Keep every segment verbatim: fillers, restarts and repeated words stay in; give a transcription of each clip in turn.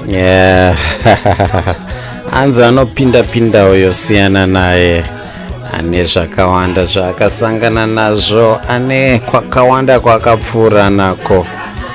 Yeah. Anza anopinda pinda uyosiyana naye ane zvakawanda zvaakasangana nazvo, ane kwakawanda kwakapfuura nako.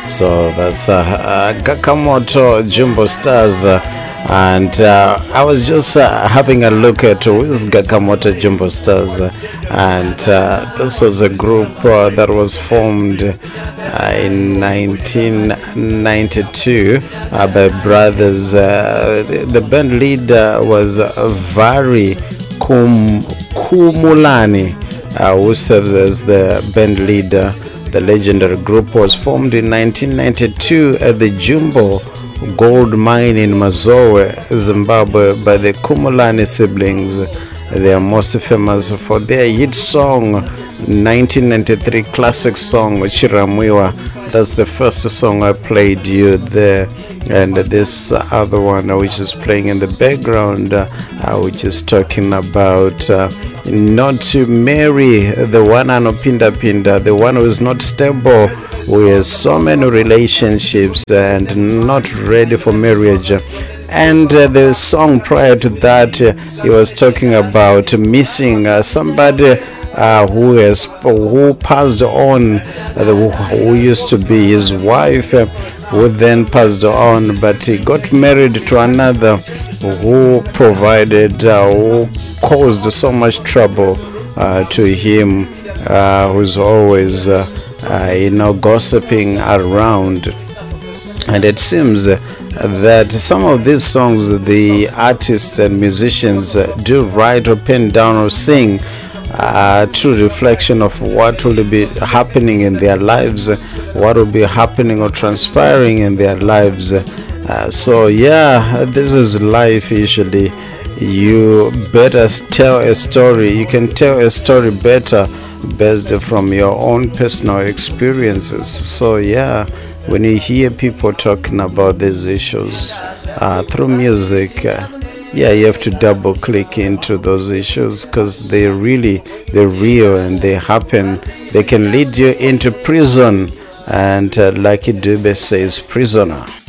So that's uh, uh, Gakamoto Jumbo Stars, uh, and uh, I was just uh, having a look at who is Gakamoto Jumbo Stars, uh, and uh, this was a group uh, that was formed uh, in nineteen ninety-two uh, by brothers. Uh, the, the band leader was uh, Vari Kum, Kumulani, uh, who serves as the band leader. The legendary group was formed in nineteen ninety-two at the Jumbo Gold Mine in Mazowe, Zimbabwe, by the Kumulani siblings. They are most famous for their hit song, nineteen ninety-three classic song Chiramwiwa. That's the first song I played you there. And this other one, which is playing in the background, uh, which is talking about uh, not to marry the one anopinda pinda, the one who is not stable, who has so many relationships and not ready for marriage. And uh, the song prior to that, uh, he was talking about missing uh, somebody uh, who has who passed on, uh, who, who used to be his wife, uh, who then passed on, but he got married to another who provided, uh, who caused so much trouble uh, to him, uh, who's always, uh, uh, you know, gossiping around. And it seems uh, that some of these songs the artists and musicians uh, do write or pen down or sing uh, true reflection of what will be happening in their lives, uh, what will be happening or transpiring in their lives. Uh, so yeah, this is life. Usually you better tell a story. You can tell a story better based from your own personal experiences. So yeah, when you hear people talking about these issues uh, through music, uh, yeah, you have to double click into those issues because they really, they're real and they happen. They can lead you into prison, and uh, Lucky Dube says prisoner.